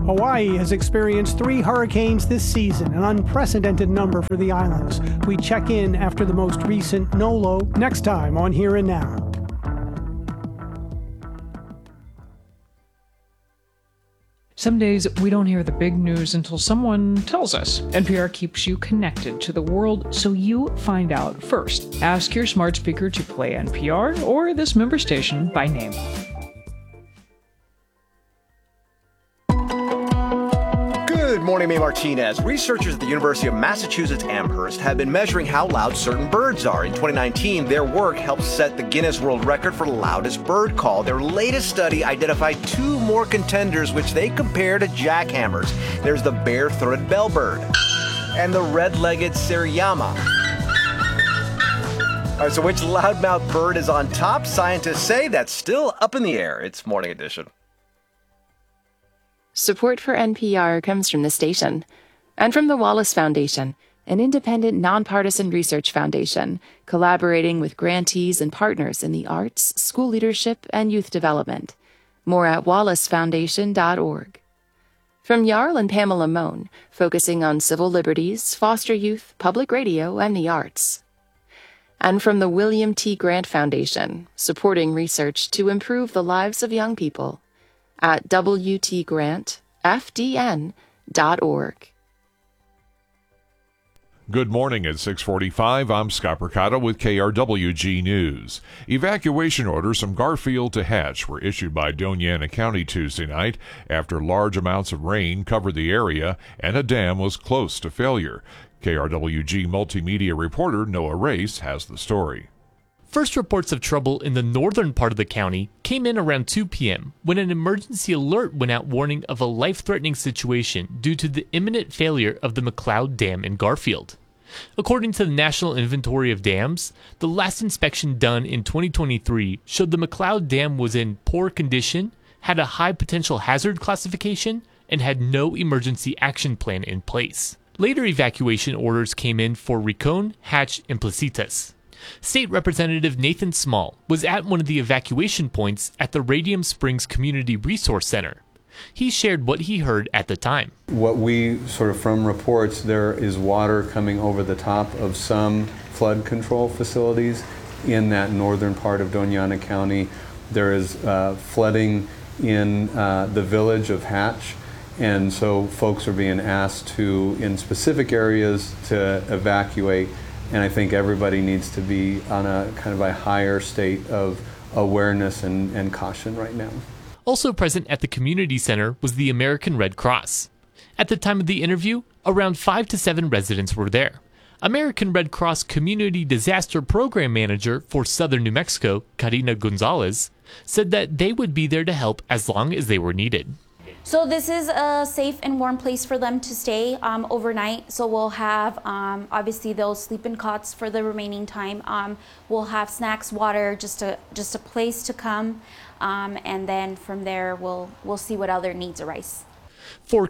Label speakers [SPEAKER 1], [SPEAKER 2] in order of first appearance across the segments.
[SPEAKER 1] Hawaii has experienced 3 hurricanes this season, an unprecedented number for the islands. We check in after the most recent NOLO next time on Here and Now.
[SPEAKER 2] Some days we don't hear the big news until someone tells us. NPR keeps you connected to the world so you find out first. Ask your smart speaker to play NPR or this member station by name.
[SPEAKER 3] Good morning, May Martinez. Researchers at the University of Massachusetts Amherst have been measuring how loud certain birds are. In 2019, their work helped set the Guinness World Record for loudest bird call. Their latest study identified 2 more contenders, which they compare to jackhammers. There's the bare-throated bellbird and the red-legged Seriyama. All right, so which loudmouth bird is on top? Scientists say that's still up in the air. It's Morning Edition.
[SPEAKER 4] Support for NPR comes from the station and from the Wallace Foundation, an independent, nonpartisan research foundation collaborating with grantees and partners in the arts, school leadership, and youth development. More at wallacefoundation.org. From Jarl and Pamela Mohn, focusing on civil liberties, foster youth, public radio, and the arts. And from the William T. Grant Foundation, supporting research to improve the lives of young people. At WTGrantFDN.org.
[SPEAKER 5] Good morning at 6:45. I'm Scott Percato with KRWG News. Evacuation orders from Garfield to Hatch were issued by Doña Ana County Tuesday night after large amounts of rain covered the area and a dam was close to failure. KRWG multimedia reporter Noah Race has the story.
[SPEAKER 6] First reports of trouble in the northern part of the county came in around 2 p.m. when an emergency alert went out warning of a life-threatening situation due to the imminent failure of the McCloud Dam in Garfield. According to the National Inventory of Dams, the last inspection done in 2023 showed the McCloud Dam was in poor condition, had a high potential hazard classification, and had no emergency action plan in place. Later evacuation orders came in for Rincon, Hatch, and Placitas. State Representative Nathan Small was at one of the evacuation points at the Radium Springs Community Resource Center. He shared what he heard at the time.
[SPEAKER 7] What we sort of from reports, there is water coming over the top of some flood control facilities in that northern part of Doña Ana County. There is flooding in the village of Hatch. And so folks are being asked to, in specific areas, to evacuate. And I think everybody needs to be on a kind of a higher state of awareness and caution right now.
[SPEAKER 6] Also present at the community center was the American Red Cross. At the time of the interview, around 5 to 7 residents were there. American Red Cross Community Disaster Program Manager for Southern New Mexico, Karina Gonzalez, said that they would be there to help as long as they were needed.
[SPEAKER 8] So this is a safe and warm place for them to stay overnight. So we'll have, obviously they'll sleep in cots for the remaining time. We'll have snacks, water, just a place to come. And then from there, we'll see what other needs arise.
[SPEAKER 6] For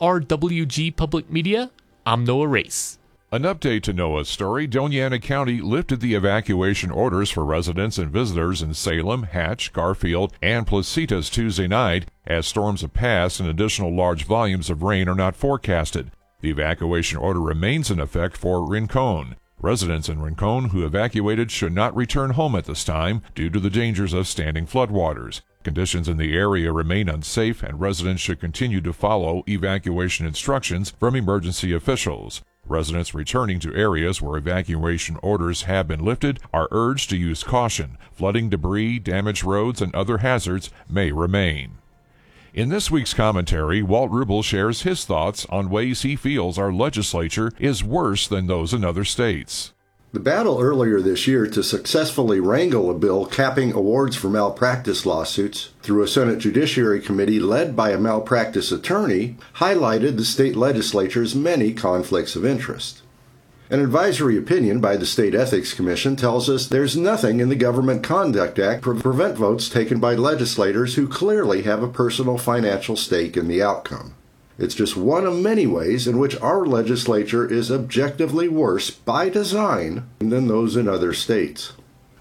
[SPEAKER 6] KRWG Public Media, I'm Noah Race.
[SPEAKER 5] An update to Noah's story. Doña Ana County lifted the evacuation orders for residents and visitors in Salem, Hatch, Garfield, and Placitas Tuesday night as storms have passed and additional large volumes of rain are not forecasted. The evacuation order remains in effect for Rincon. Residents in Rincon who evacuated should not return home at this time due to the dangers of standing floodwaters. Conditions in the area remain unsafe and residents should continue to follow evacuation instructions from emergency officials. Residents returning to areas where evacuation orders have been lifted are urged to use caution. Flooding, debris, damaged roads, and other hazards may remain. In this week's commentary, Walt Rubel shares his thoughts on ways he feels our legislature is worse than those in other states.
[SPEAKER 9] The battle earlier this year to successfully wrangle a bill capping awards for malpractice lawsuits through a Senate Judiciary Committee led by a malpractice attorney highlighted the state legislature's many conflicts of interest. An advisory opinion by the State Ethics Commission tells us there's nothing in the Government Conduct Act to prevent votes taken by legislators who clearly have a personal financial stake in the outcome. It's just one of many ways in which our legislature is objectively worse by design than those in other states.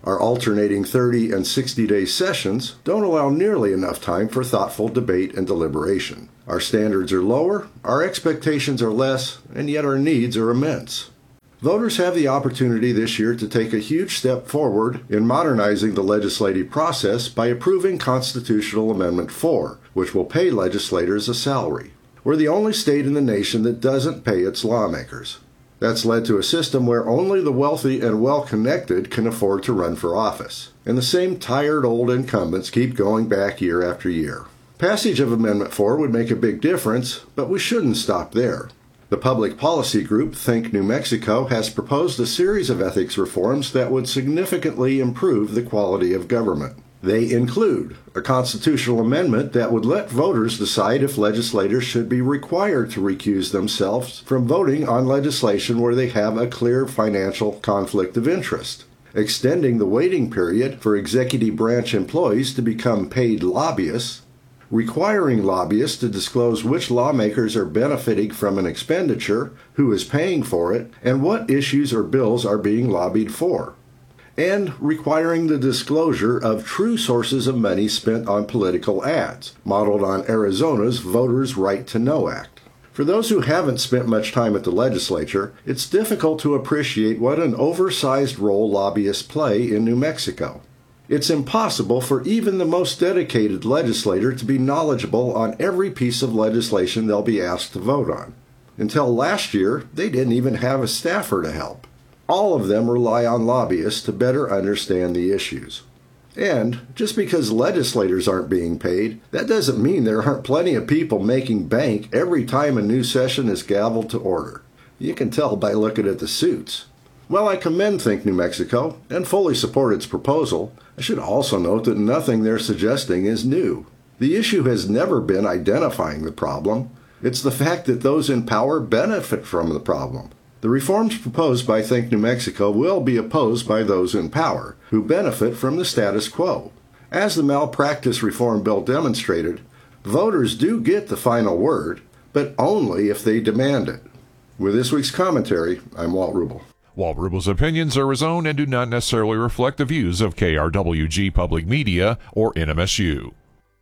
[SPEAKER 9] Our alternating 30 and 60-day sessions don't allow nearly enough time for thoughtful debate and deliberation. Our standards are lower, our expectations are less, and yet our needs are immense. Voters have the opportunity this year to take a huge step forward in modernizing the legislative process by approving Constitutional Amendment 4, which will pay legislators a salary. We're the only state in the nation that doesn't pay its lawmakers. That's led to a system where only the wealthy and well-connected can afford to run for office. And the same tired old incumbents keep going back year after year. Passage of Amendment 4 would make a big difference, but we shouldn't stop there. The public policy group Think New Mexico has proposed a series of ethics reforms that would significantly improve the quality of government. They include a constitutional amendment that would let voters decide if legislators should be required to recuse themselves from voting on legislation where they have a clear financial conflict of interest, extending the waiting period for executive branch employees to become paid lobbyists, requiring lobbyists to disclose which lawmakers are benefiting from an expenditure, who is paying for it, and what issues or bills are being lobbied for, and requiring the disclosure of true sources of money spent on political ads, modeled on Arizona's Voters' Right to Know Act. For those who haven't spent much time at the legislature, it's difficult to appreciate what an oversized role lobbyists play in New Mexico. It's impossible for even the most dedicated legislator to be knowledgeable on every piece of legislation they'll be asked to vote on. Until last year, they didn't even have a staffer to help. All of them rely on lobbyists to better understand the issues. And just because legislators aren't being paid, that doesn't mean there aren't plenty of people making bank every time a new session is gavelled to order. You can tell by looking at the suits. While I commend Think New Mexico and fully support its proposal, I should also note that nothing they're suggesting is new. The issue has never been identifying the problem. It's the fact that those in power benefit from the problem. The reforms proposed by Think New Mexico will be opposed by those in power, who benefit from the status quo. As the malpractice reform bill demonstrated, voters do get the final word, but only if they demand it. With this week's commentary, I'm Walt Rubel.
[SPEAKER 5] Walt Rubel's opinions are his own and do not necessarily reflect the views of KRWG Public Media or NMSU.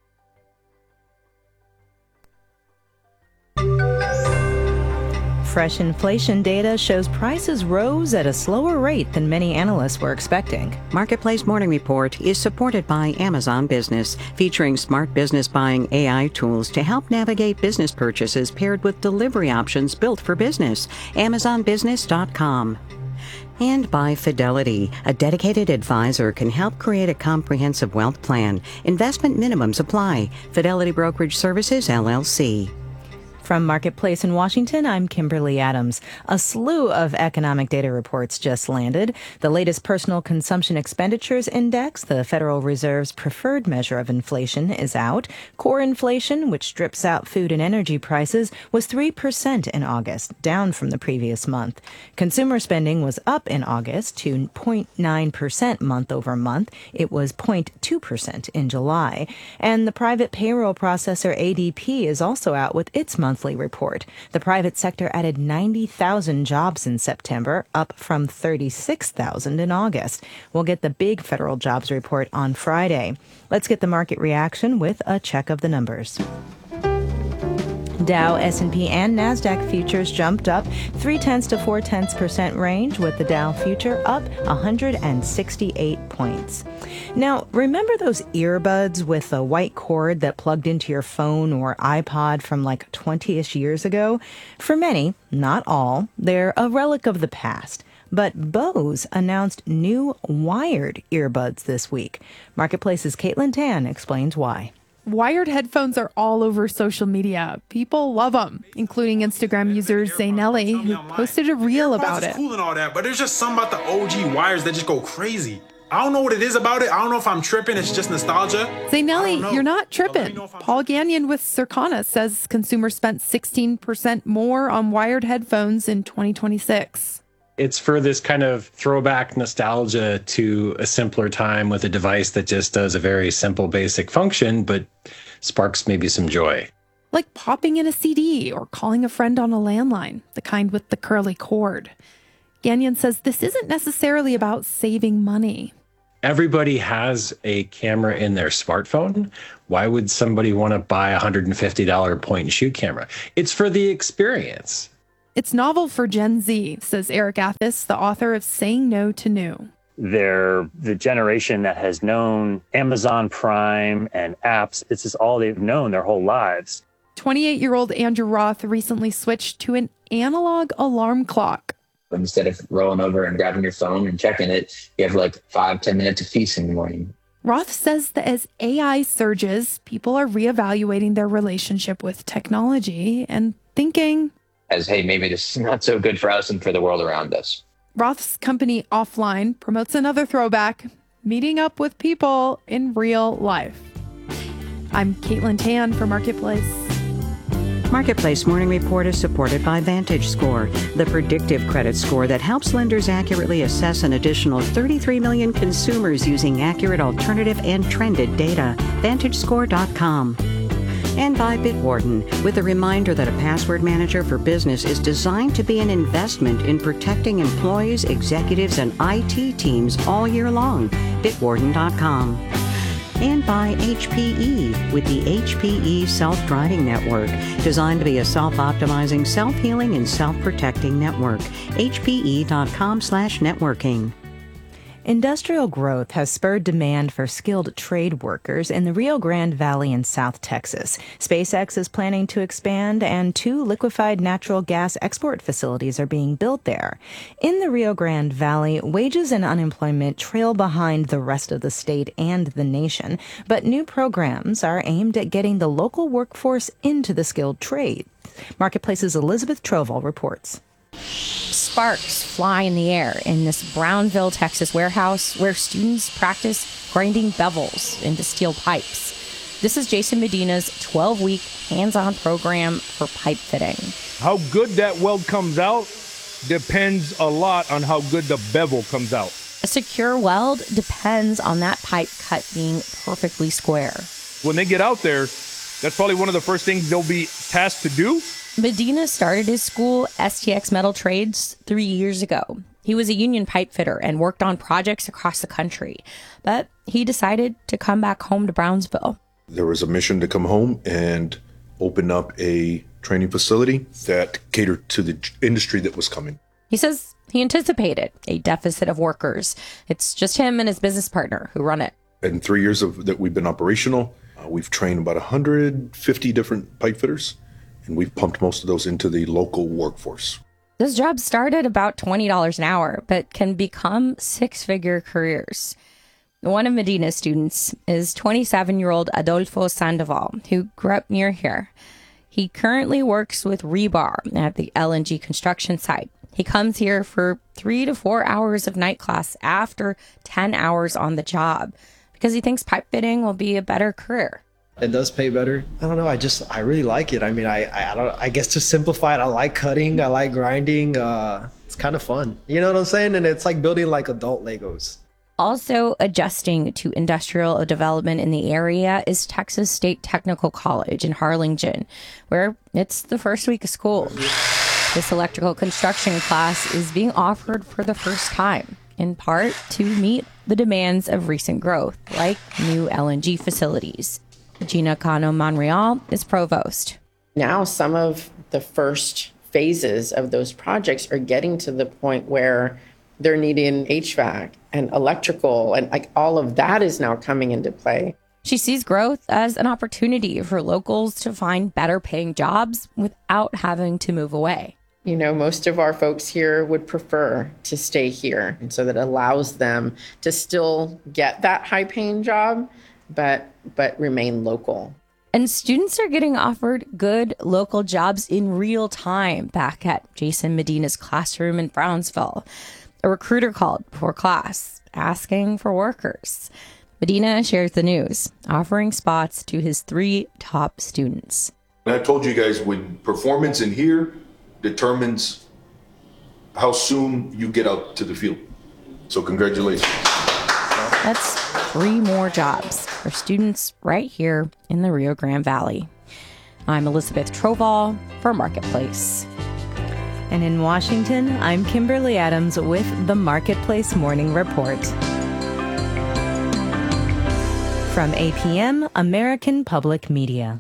[SPEAKER 10] Fresh inflation data shows prices rose at a slower rate than many analysts were expecting.
[SPEAKER 11] Marketplace Morning Report is supported by Amazon Business, featuring smart business buying AI tools to help navigate business purchases paired with delivery options built for business. AmazonBusiness.com. And by Fidelity, a dedicated advisor can help create a comprehensive wealth plan. Investment minimums apply. Fidelity Brokerage Services, LLC.
[SPEAKER 10] From Marketplace in Washington, I'm Kimberly Adams. A slew of economic data reports just landed. The latest Personal Consumption Expenditures Index, the Federal Reserve's preferred measure of inflation, is out. Core inflation, which strips out food and energy prices, was 3% in August, down from the previous month. Consumer spending was up in August to 0.9% month over month. It was 0.2% in July. And the private payroll processor ADP is also out with its monthly report. The private sector added 90,000 jobs in September, up from 36,000 in August. We'll get the big federal jobs report on Friday. Let's get the market reaction with a check of the numbers. Dow, S&P, and NASDAQ futures jumped up 0.3 to 0.4% range, with the Dow future up 168 points. Now, remember those earbuds with a white cord that plugged into your phone or iPod from like 20-ish years ago? For many, not all, they're a relic of the past. But Bose announced new wired earbuds this week. Marketplace's Caitlin Tan explains why.
[SPEAKER 12] Wired headphones are all over social media. People love them, including Instagram user Zaynelli, who posted a reel about it.
[SPEAKER 13] Cool and all that, but there's just some about the OG wires that just go crazy. I don't know what it is about it. I don't know if I'm tripping. It's just nostalgia.
[SPEAKER 12] Zaynelli, you're not tripping. Paul Gagnon with Circana says consumers spent 16% more on wired headphones in 2026.
[SPEAKER 14] It's for this kind of throwback nostalgia to a simpler time with a device that just does a very simple, basic function, but sparks maybe some joy.
[SPEAKER 12] Like popping in a CD or calling a friend on a landline, the kind with the curly cord. Gagnon says this isn't necessarily about saving money.
[SPEAKER 14] Everybody has a camera in their smartphone. Why would somebody want to buy a $150 point and shoot camera? It's for the experience.
[SPEAKER 12] It's novel for Gen Z, says Eric Athis, the author of Saying No to New.
[SPEAKER 15] They're the generation that has known Amazon Prime and apps. This is all they've known their whole lives.
[SPEAKER 12] 28-year-old Andrew Roth recently switched to an analog alarm clock.
[SPEAKER 16] Instead of rolling over and grabbing your phone and checking it, you have like 5-10 minutes of peace in the morning.
[SPEAKER 12] Roth says that as AI surges, people are reevaluating their relationship with technology and thinking,
[SPEAKER 16] as, hey, maybe this is not so good for us and for the world around us.
[SPEAKER 12] Roth's company Offline promotes another throwback, meeting up with people in real life. I'm Caitlin Tan for Marketplace.
[SPEAKER 11] Marketplace Morning Report is supported by VantageScore, the predictive credit score that helps lenders accurately assess an additional 33 million consumers using accurate alternative and trended data. VantageScore.com. And by Bitwarden, with a reminder that a password manager for business is designed to be an investment in protecting employees, executives, and IT teams all year long. Bitwarden.com. And by HPE, with the HPE Self-Driving Network, designed to be a self-optimizing, self-healing, and self-protecting network. HPE.com/networking.
[SPEAKER 10] Industrial growth has spurred demand for skilled trade workers in the Rio Grande Valley in South Texas. SpaceX is planning to expand, and 2 liquefied natural gas export facilities are being built there. In the Rio Grande Valley, wages and unemployment trail behind the rest of the state and the nation, but new programs are aimed at getting the local workforce into the skilled trades. Marketplace's Elizabeth Troval reports.
[SPEAKER 17] Sparks fly in the air in this Brownville, Texas warehouse where students practice grinding bevels into steel pipes. This is Jason Medina's 12-week hands-on program for pipe fitting.
[SPEAKER 18] How good that weld comes out depends a lot on how good the bevel comes out.
[SPEAKER 17] A secure weld depends on that pipe cut being perfectly square.
[SPEAKER 18] When they get out there, that's probably one of the first things they'll be tasked to do.
[SPEAKER 17] Medina started his school, STX Metal Trades, 3 years ago. He was a union pipe fitter and worked on projects across the country, but he decided to come back home to Brownsville.
[SPEAKER 19] There was a mission to come home and open up a training facility that catered to the industry that was coming.
[SPEAKER 17] He says he anticipated a deficit of workers. It's just him and his business partner who run it.
[SPEAKER 19] In 3 years that we've been operational, we've trained about 150 different pipe fitters. And we've pumped most of those into the local workforce.
[SPEAKER 17] This job started about $20 an hour, but can become 6-figure careers. One of Medina's students is 27-year-old Adolfo Sandoval, who grew up near here. He currently works with rebar at the LNG construction site. He comes here for 3 to 4 hours of night class after 10 hours on the job because he thinks pipe fitting will be a better career.
[SPEAKER 20] It does pay better. I don't know. I really like it. I mean, I guess to simplify it, I like cutting. I like grinding. It's kind of fun. You know what I'm saying? And it's like building like adult Legos.
[SPEAKER 17] Also adjusting to industrial development in the area is Texas State Technical College in Harlingen, where it's the first week of school. This electrical construction class is being offered for the first time, in part to meet the demands of recent growth, like new LNG facilities. Gina Cano Monreal is provost.
[SPEAKER 21] Now some of the first phases of those projects are getting to the point where they're needing HVAC and electrical, and like all of that is now coming into play.
[SPEAKER 17] She sees growth as an opportunity for locals to find better paying jobs without having to move away.
[SPEAKER 21] You know, most of our folks here would prefer to stay here, and so that allows them to still get that high paying job, but remain local.
[SPEAKER 17] And students are getting offered good local jobs in real time back at Jason Medina's classroom in Brownsville. A recruiter called before class asking for workers. Medina shares the news, offering spots to his 3 top students.
[SPEAKER 19] And I told you guys, when performance in here determines how soon you get out to the field. So congratulations.
[SPEAKER 17] That's 3 more jobs for students right here in the Rio Grande Valley. I'm Elizabeth Troval for Marketplace.
[SPEAKER 10] And in Washington, I'm Kimberly Adams with the Marketplace Morning Report. From APM, American Public Media.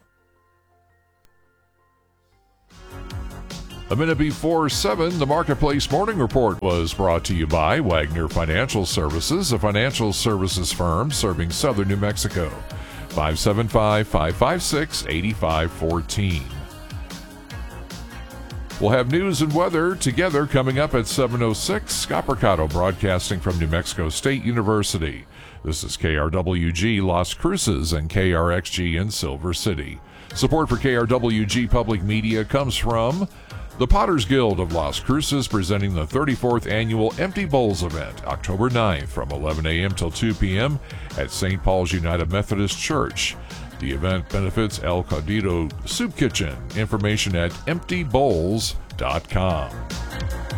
[SPEAKER 5] A minute before 7, the Marketplace Morning Report was brought to you by Wagner Financial Services, a financial services firm serving southern New Mexico. 575-556-8514. We'll have news and weather together coming up at 7:06. Scott Mercado broadcasting from New Mexico State University. This is KRWG Las Cruces and KRXG in Silver City. Support for KRWG Public Media comes from the Potters Guild of Las Cruces, presenting the 34th Annual Empty Bowls event, October 9th from 11 a.m. till 2 p.m. at St. Paul's United Methodist Church. The event benefits El Caudillo Soup Kitchen. Information at emptybowls.com.